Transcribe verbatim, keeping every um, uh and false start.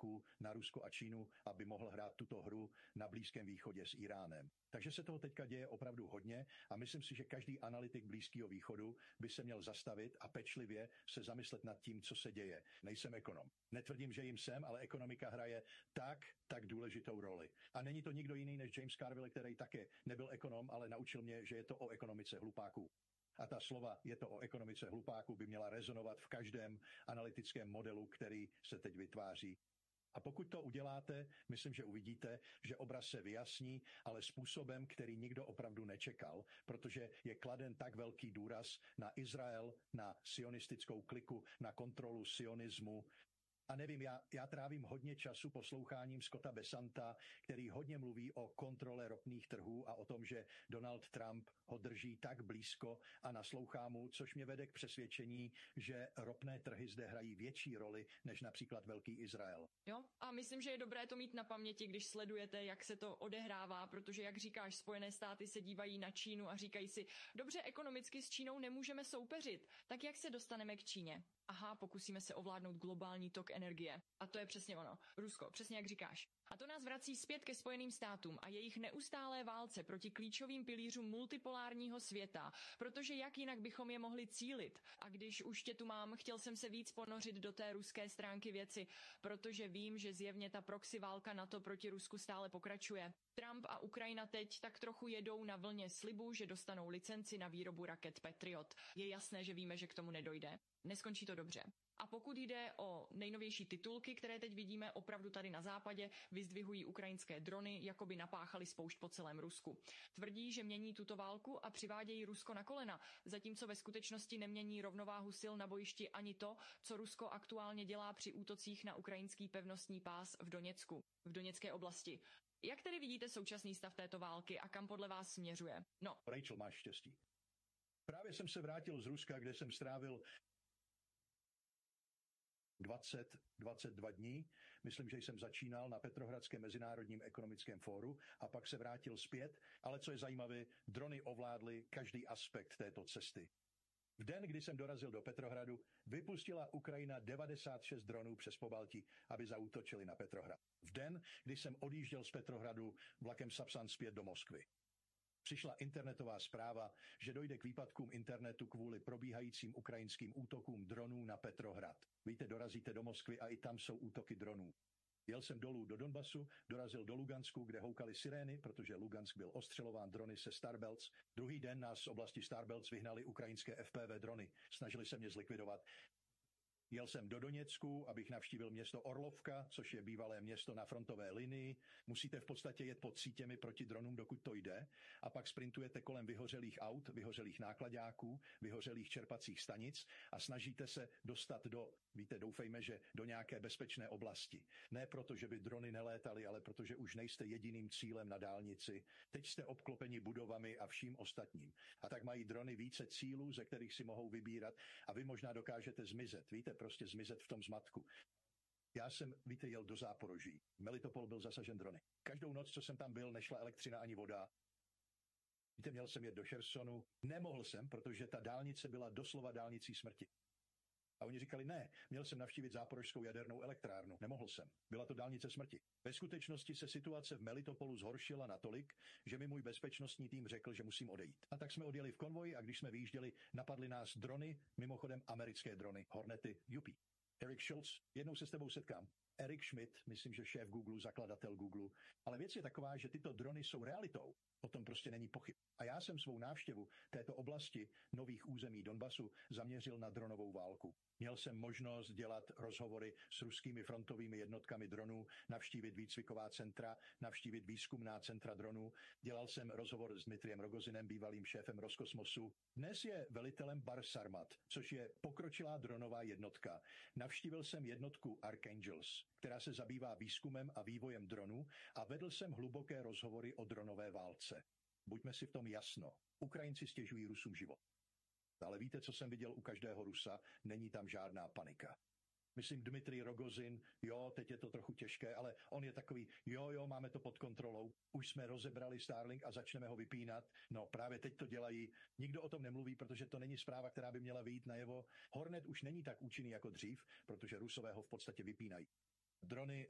tlaku na Rusko a Čínu, aby mohl hrát tuto hru na Blízkém východě s Iránem. Takže se toho teďka děje opravdu hodně a myslím si, že každý analytik Blízkého východu by se měl zastavit a pečlivě se zamyslet nad tím, co se děje. Nejsem ekonom. Netvrdím, že jim jsem, ale ekonomika hraje tak, tak důležitou roli. A není to nikdo jiný než James Carville, který také nebyl ekonom, ale naučil mě, že je to o ekonomice hlupáků. A ta slova je to o ekonomice hlupáků by měla rezonovat v každém analytickém modelu, který se teď vytváří. A pokud to uděláte, myslím, že uvidíte, že obraz se vyjasní, ale způsobem, který nikdo opravdu nečekal, protože je kladen tak velký důraz na Izrael, na sionistickou kliku, na kontrolu sionismu. A nevím, já, já trávím hodně času posloucháním Scotta Bessanta, který hodně mluví o kontrole ropných trhů a o tom, že Donald Trump ho drží tak blízko a naslouchá mu, což mě vede k přesvědčení, že ropné trhy zde hrají větší roli než například Velký Izrael. Jo, a myslím, že je dobré to mít na paměti, když sledujete, jak se to odehrává, protože, jak říkáš, Spojené státy se dívají na Čínu a říkají si, dobře, ekonomicky s Čínou nemůžeme soupeřit, tak jak se dostaneme k Číně? Aha, pokusíme se ovládnout globální tok energie. A to je přesně ono. Rusko, přesně jak říkáš. A to nás vrací zpět ke Spojeným státům a jejich neustálé válce proti klíčovým pilířům multipolárního světa, protože jak jinak bychom je mohli cílit. A když už tě tu mám, chtěl jsem se víc ponořit do té ruské stránky věci, protože vím, že zjevně ta proxy válka NATO proti Rusku stále pokračuje. Trump a Ukrajina teď tak trochu jedou na vlně slibu, že dostanou licenci na výrobu raket Patriot. Je jasné, že víme, že k tomu nedojde. Neskončí to dobře. A pokud jde o nejnovější titulky, které teď vidíme opravdu tady na západě, vyzdvihují ukrajinské drony, jako by napáchali spoušť po celém Rusku. Tvrdí, že mění tuto válku a přivádějí Rusko na kolena, zatímco ve skutečnosti nemění rovnováhu sil na bojišti ani to, co Rusko aktuálně dělá při útocích na ukrajinský pevnostní pás v Doněcku, v Doněcké oblasti. Jak tedy vidíte současný stav této války a kam podle vás směřuje? No. Rachel, máš štěstí. Právě jsem se vrátil z Ruska, kde jsem strávil dvacet, dvacet dva dní. Myslím, že jsem začínal na Petrohradském mezinárodním ekonomickém fóru a pak se vrátil zpět, ale co je zajímavé, drony ovládly každý aspekt této cesty. V den, kdy jsem dorazil do Petrohradu, vypustila Ukrajina devadesát šest dronů přes Pobaltí, aby zaútočili na Petrohrad. V den, kdy jsem odjížděl z Petrohradu vlakem Sapsan zpět do Moskvy. Přišla internetová zpráva, že dojde k výpadkům internetu kvůli probíhajícím ukrajinským útokům dronů na Petrohrad. Víte, dorazíte do Moskvy a i tam jsou útoky dronů. Jel jsem dolů do Donbasu, dorazil do Lugansku, kde houkaly sirény, protože Lugansk byl ostřelován drony se Starbelts. Druhý den nás z oblasti Starbelts vyhnali ukrajinské F P V drony. Snažili se mě zlikvidovat. Jel jsem do Doněcku, abych navštívil město Orlovka, což je bývalé město na frontové linii. Musíte v podstatě jet pod sítěmi proti dronům, dokud to jde. A pak sprintujete kolem vyhořelých aut, vyhořelých nákladáků, vyhořelých čerpacích stanic a snažíte se dostat do, víte, doufejme, že do nějaké bezpečné oblasti. Ne proto, že by drony nelétaly, ale protože už nejste jediným cílem na dálnici. Teď jste obklopeni budovami a vším ostatním. A tak mají drony více cílů, ze kterých si mohou vybírat a vy možná dokážete zmizet. Víte, prostě zmizet v tom zmatku. Já jsem, víte, jel do Záporoží. Melitopol byl zasažen drony. Každou noc, co jsem tam byl, nešla elektřina ani voda. Víte, měl jsem jet do Chersonu. Nemohl jsem, protože ta dálnice byla doslova dálnicí smrti. A oni říkali, ne, měl jsem navštívit záporožskou jadernou elektrárnu. Nemohl jsem. Byla to dálnice smrti. Ve skutečnosti se situace v Melitopolu zhoršila natolik, že mi můj bezpečnostní tým řekl, že musím odejít. A tak jsme odjeli v konvoji a když jsme vyjížděli, napadly nás drony, mimochodem americké drony, Hornety U P. Eric Schultz, jednou se s tebou setkám. Eric Schmidt, myslím, že šéf Google, zakladatel Google. Ale věc je taková, že tyto drony jsou realitou. O tom prostě není pochyb. A já jsem svou návštěvu této oblasti nových území Donbasu zaměřil na dronovou válku. Měl jsem možnost dělat rozhovory s ruskými frontovými jednotkami dronů, navštívit výcviková centra, navštívit výzkumná centra dronů. Dělal jsem rozhovor s Dmitrijem Rogozinem, bývalým šéfem Roskosmosu. Dnes je velitelem Bar Sarmat, což je pokročilá dronová jednotka. Navštívil jsem jednotku Archangels, která se zabývá výzkumem a vývojem dronů a vedl jsem hluboké rozhovory o dronové válce. Buďme si v tom jasno. Ukrajinci stěžují Rusům život. Ale víte, co jsem viděl u každého Rusa? Není tam žádná panika. Myslím, Dmitrij Rogozin, jo, teď je to trochu těžké, ale on je takový, jo, jo, máme to pod kontrolou. Už jsme rozebrali Starlink a začneme ho vypínat. No, právě teď to dělají. Nikdo o tom nemluví, protože to není zpráva, která by měla vyjít najevo. Hornet už není tak účinný jako dřív, protože Rusové ho v podstatě vypínají. Drony